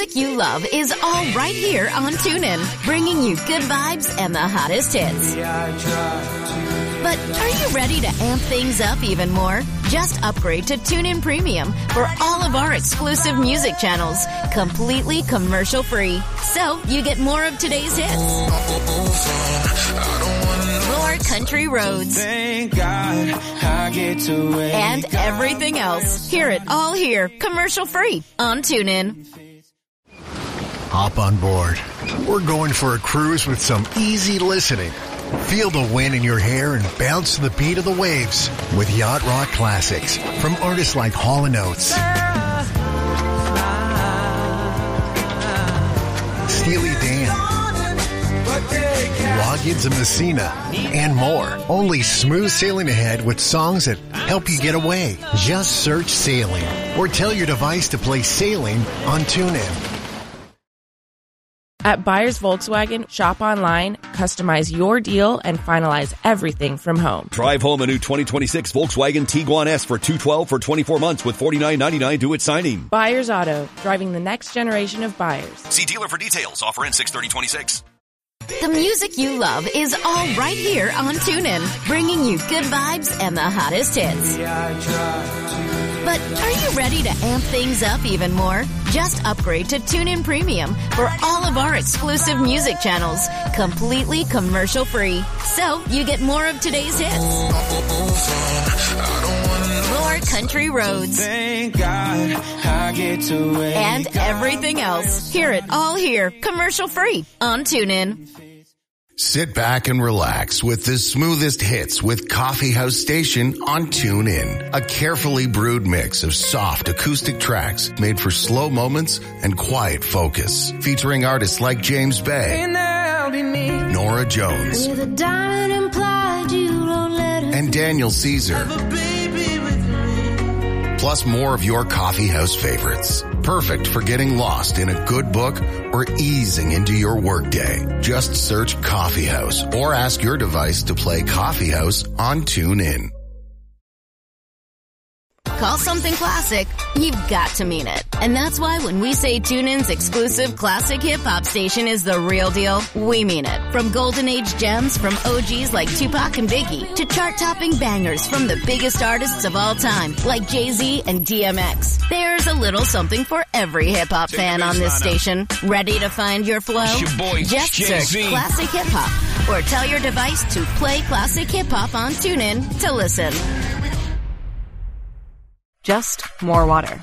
music you love is all right here on TuneIn, bringing you good vibes and the hottest hits. But are you ready to amp things up even more? Just upgrade to TuneIn Premium for all of our exclusive music channels, completely commercial-free. So you get more of today's hits, more country roads, Thank God I get to and everything else. Hear it all here, commercial-free on TuneIn. Hop on board. We're going for a cruise with some easy listening. Feel the wind in your hair and bounce to the beat of the waves with Yacht Rock classics from artists like Hall & Oates, Steely Dan, Loggins and Messina, and more. Only smooth sailing ahead with songs that help you get away. Just search Sailing or tell your device to play Sailing on TuneIn. At Buyers Volkswagen, shop online, customize your deal, and finalize everything from home. Drive home a new 2026 Volkswagen Tiguan S for $212 for 24 months with $49.99 due at signing. Buyers Auto, driving the next generation of buyers. See dealer for details. Offer ends 6/30/26. The music you love is all right here on TuneIn, bringing you good vibes and the hottest hits. But are you ready to amp things up even more? Just upgrade to TuneIn Premium for all of our exclusive music channels, completely commercial-free. So you get more of today's hits, more country roads, Thank God I get to and everything else. Hear it all here, commercial-free on TuneIn. Sit back and relax with the smoothest hits with Coffee House Station on TuneIn. A carefully brewed mix of soft acoustic tracks made for slow moments and quiet focus. Featuring artists like James Bay, Nora Jones, and Daniel Caesar. Plus more of your coffee house favorites. Perfect for getting lost in a good book or easing into your workday. Just search Coffee House or ask your device to play Coffee House on TuneIn. Call something classic, you've got to mean it. And that's why when we say TuneIn's exclusive classic hip-hop station is the real deal, we mean it. From golden age gems from OGs like Tupac and Biggie to chart-topping bangers from the biggest artists of all time like Jay-Z and DMX. There's a little something for every hip-hop fan on this station. Ready to find your flow? Just search Classic Hip-Hop or tell your device to play Classic Hip-Hop on TuneIn to listen. Just more water.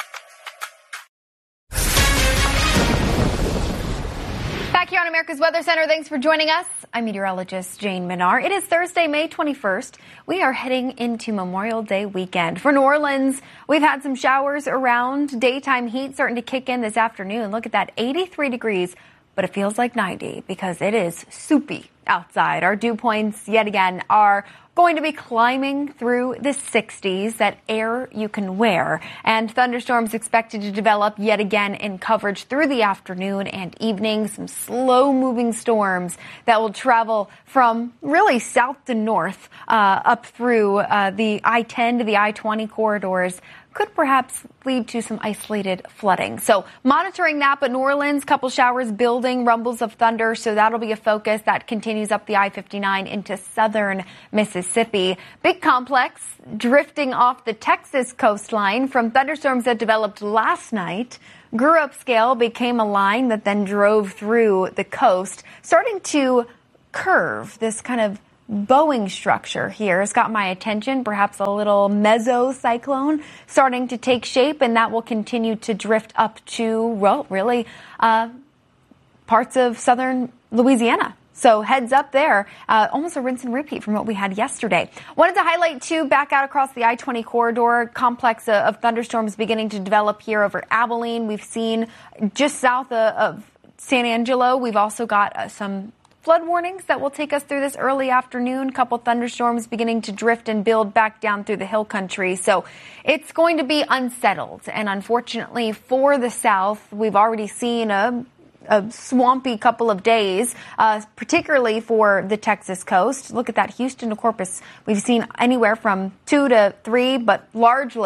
Back here on America's Weather Center, thanks for joining us. I'm meteorologist Jane Minar. It is Thursday, May 21st. We are heading into Memorial Day weekend. For New Orleans, we've had some showers around. Daytime heat starting to kick in this afternoon. Look at that, 83 degrees, but it feels like 90 because it is soupy outside. Our dew points, yet again, are going to be climbing through the 60s, that air you can wear. And thunderstorms expected to develop yet again in coverage through the afternoon and evening. Some slow-moving storms that will travel from really south to north up through the I-10 to the I-20 corridors. Could perhaps lead to some isolated flooding. So monitoring that, but New Orleans, couple showers building, rumbles of thunder. So that'll be a focus that continues up the I-59 into southern Mississippi. Big complex drifting off the Texas coastline from thunderstorms that developed last night. Grew upscale, became a line that then drove through the coast, starting to curve. This kind of Boeing structure here has got my attention, perhaps a little mesocyclone starting to take shape, and that will continue to drift up to, well, really parts of southern Louisiana. So heads up there, almost a rinse and repeat from what we had yesterday. Wanted to highlight, too, back out across the I-20 corridor, complex of thunderstorms beginning to develop here over Abilene. We've seen just south of San Angelo. We've also got some flood warnings that will take us through this early afternoon. Couple thunderstorms beginning to drift and build back down through the hill country. So it's going to be unsettled. And unfortunately for the south, we've already seen a swampy couple of days, particularly for the Texas coast. Look at that, Houston to Corpus. We've seen anywhere from 2 to 3, but largely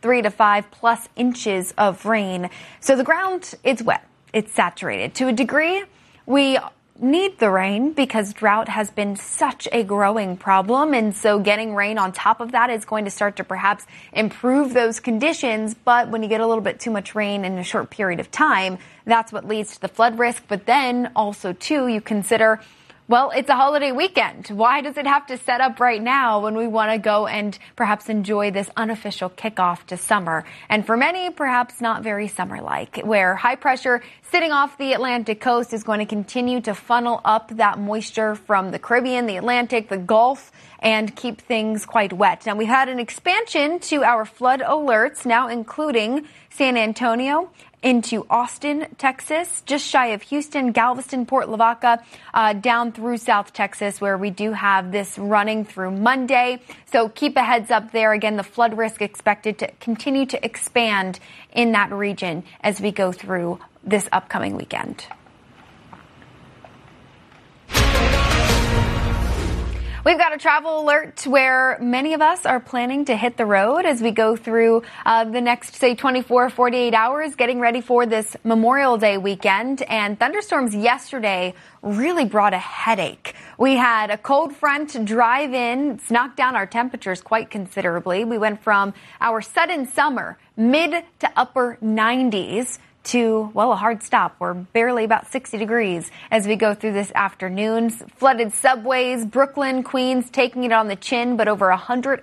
3 to 5 plus inches of rain. So the ground, it's wet. It's saturated. To a degree, we need the rain because drought has been such a growing problem. And so getting rain on top of that is going to start to perhaps improve those conditions. But when you get a little bit too much rain in a short period of time, that's what leads to the flood risk. But then also, too, you consider, well, it's a holiday weekend. Why does it have to set up right now when we want to go and perhaps enjoy this unofficial kickoff to summer? And for many, perhaps not very summer-like, where high pressure sitting off the Atlantic coast is going to continue to funnel up that moisture from the Caribbean, the Atlantic, the Gulf, and keep things quite wet. Now, we've had an expansion to our flood alerts, now including San Antonio into Austin, Texas, just shy of Houston, Galveston, Port Lavaca, down through South Texas, where we do have this running through Monday. So keep a heads up there. Again, the flood risk expected to continue to expand in that region as we go through this upcoming weekend. We've got a travel alert where many of us are planning to hit the road as we go through the next, say, 24, 48 hours, getting ready for this Memorial Day weekend. And thunderstorms yesterday really brought a headache. We had a cold front drive in. It's knocked down our temperatures quite considerably. We went from our sudden summer, mid to upper 90s, to, well, a hard stop. We're barely about 60 degrees as we go through this afternoon. Flooded subways, Brooklyn, Queens, taking it on the chin, but over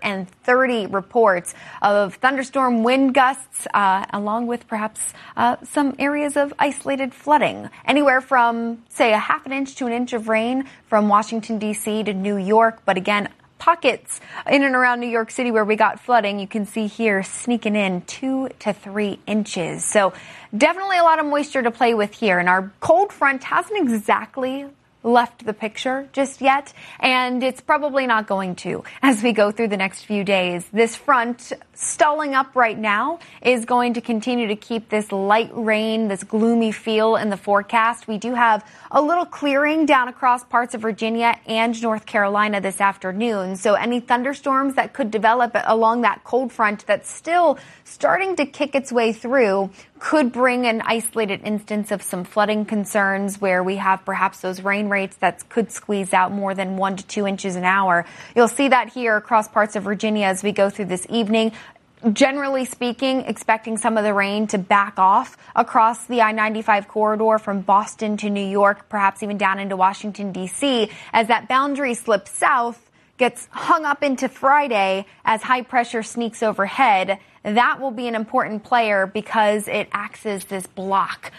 130 reports of thunderstorm wind gusts, along with perhaps some areas of isolated flooding. Anywhere from, say, a half an inch to an inch of rain from Washington, D.C. to New York. But again, pockets in and around New York City where we got flooding. You can see here sneaking in 2 to 3 inches. So definitely a lot of moisture to play with here. And our cold front hasn't exactly left the picture just yet, and it's probably not going to as we go through the next few days. This front stalling up right now is going to continue to keep this light rain, this gloomy feel in the forecast. We do have a little clearing down across parts of Virginia and North Carolina this afternoon. So any thunderstorms that could develop along that cold front that's still starting to kick its way through could bring an isolated instance of some flooding concerns where we have perhaps those rain rates that could squeeze out more than 1 to 2 inches an hour. You'll see that here across parts of Virginia as we go through this evening. Generally speaking, expecting some of the rain to back off across the I-95 corridor from Boston to New York, perhaps even down into Washington, D.C. as that boundary slips south, gets hung up into Friday as high pressure sneaks overhead. That will be an important player because it acts as this block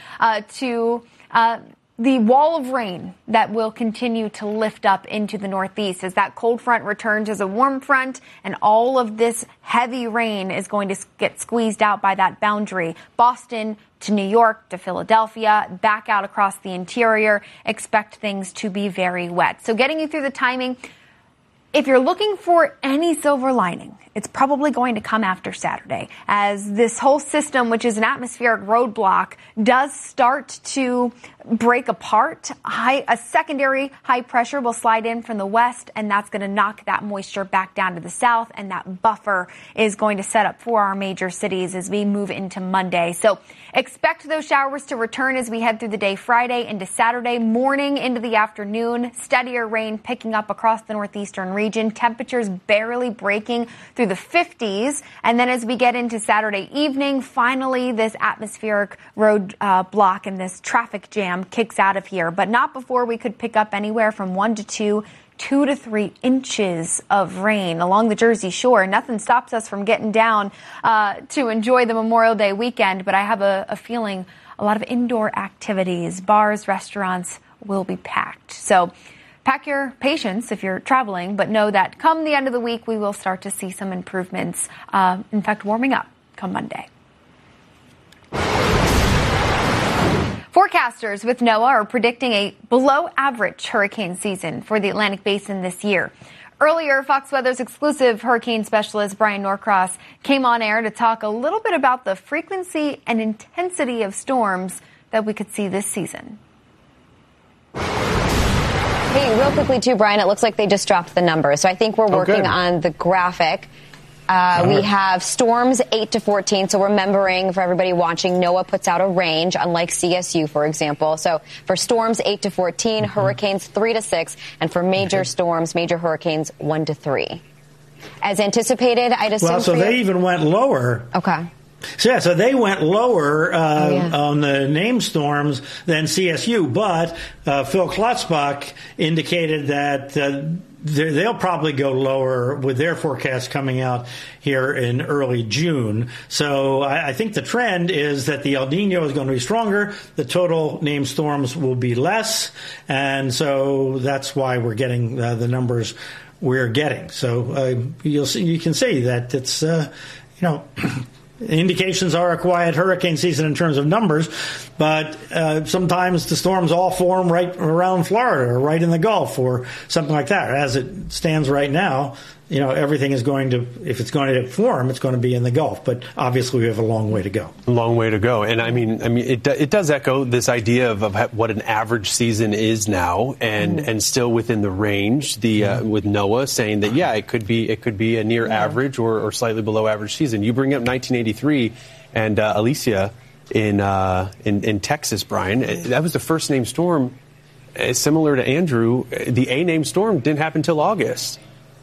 to the wall of rain that will continue to lift up into the northeast as that cold front returns as a warm front, and all of this heavy rain is going to get squeezed out by that boundary. Boston to New York to Philadelphia, back out across the interior. Expect things to be very wet. So getting you through the timing, if you're looking for any silver lining, it's probably going to come after Saturday as this whole system, which is an atmospheric roadblock, does start to break apart. A secondary high pressure will slide in from the west, and that's going to knock that moisture back down to the south, and that buffer is going to set up for our major cities as we move into Monday. So expect those showers to return as we head through the day Friday into Saturday morning into the afternoon. Steadier rain picking up across the northeastern region. Temperatures barely breaking through the 50s. And then as we get into Saturday evening, finally this atmospheric road block and this traffic jam kicks out of here. But not before we could pick up anywhere from 1 to 2 to 3 inches of rain along the Jersey Shore. Nothing stops us from getting down to enjoy the Memorial Day weekend, but I have a feeling a lot of indoor activities, bars, restaurants will be packed. So pack your patience if you're traveling, but know that come the end of the week, we will start to see some improvements, in fact, warming up come Monday. Forecasters with NOAA are predicting a below-average hurricane season for the Atlantic Basin this year. Earlier, Fox Weather's exclusive hurricane specialist Brian Norcross came on air to talk a little bit about the frequency and intensity of storms that we could see this season. Hey, real quickly too, Brian, it looks like they just dropped the numbers. So I think we're working on the graphic. We have storms 8 to 14. So remembering, for everybody watching, NOAA puts out a range, unlike CSU, for example. So for storms 8 to 14, hurricanes 3 to 6, and for major storms, major hurricanes 1 to 3. As anticipated, I'd assume. Well, so they even went lower. Okay. So they went lower on the named storms than CSU, but Phil Klotzbach indicated that they'll probably go lower with their forecast coming out here in early June. So I think the trend is that the El Nino is going to be stronger. The total named storms will be less. And so that's why we're getting the numbers we're getting. So you can see that it's, indications are a quiet hurricane season in terms of numbers, but sometimes the storms all form right around Florida or right in the Gulf or something like that. As it stands right now, everything is going to, if it's going to form, it's going to be in the Gulf. But obviously, we have a long way to go. A long way to go. And I mean, it does echo this idea of what an average season is now, and still within the range. With NOAA saying that it could be a near average or slightly below average season. You bring up 1983 and Alicia in Texas, Brian. That was the first named storm. Similar to Andrew, the A named storm didn't happen until August.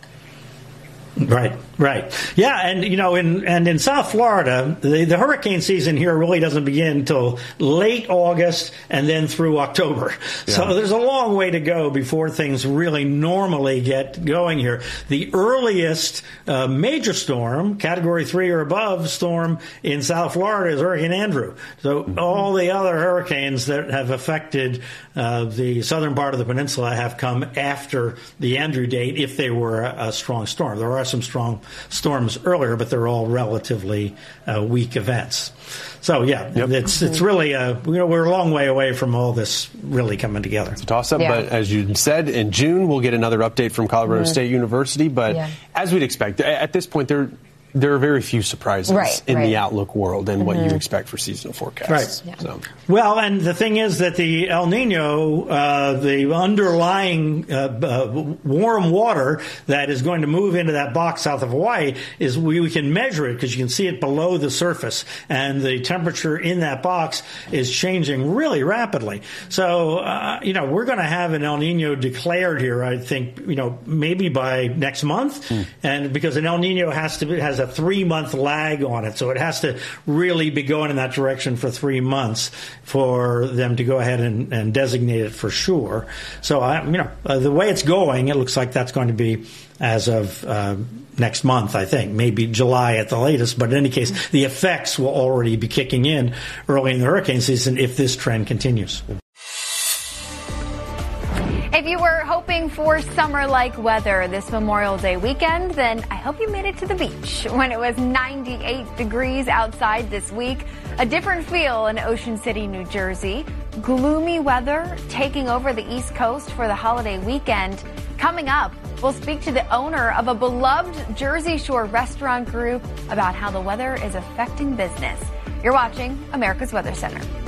Right. Yeah, and in South Florida, the hurricane season here really doesn't begin until late August and then through October. Yeah. So there's a long way to go before things really normally get going here. The earliest major storm, Category 3 or above storm in South Florida is Hurricane Andrew. So all the other hurricanes that have affected the southern part of the peninsula have come after the Andrew date if they were a strong storm. There are some strong storms earlier, but they're all relatively weak events. So, it's really, we're a long way away from all this really coming together. It's a toss-up, but as you said, in June we'll get another update from Colorado State University. But as we'd expect, at this point, there are very few surprises in the outlook world and what you expect for seasonal forecasts. Right. So. Well, and the thing is that the El Nino, the underlying warm water that is going to move into that box south of Hawaii, is we can measure it because you can see it below the surface, and the temperature in that box is changing really rapidly. So, we're going to have an El Nino declared here, I think, maybe by next month, and because an El Nino has a 3-month lag on it, so it has to really be going in that direction for 3 months for them to go ahead and designate it for sure. So, the way it's going, it looks like that's going to be as of next month, I think, maybe July at the latest. But in any case, the effects will already be kicking in early in the hurricane season if this trend continues. If you were hoping for summer-like weather this Memorial Day weekend, then I hope you made it to the beach when it was 98 degrees outside this week. A different feel in Ocean City, New Jersey. Gloomy weather taking over the East Coast for the holiday weekend. Coming up, we'll speak to the owner of a beloved Jersey Shore restaurant group about how the weather is affecting business. You're watching America's Weather Center.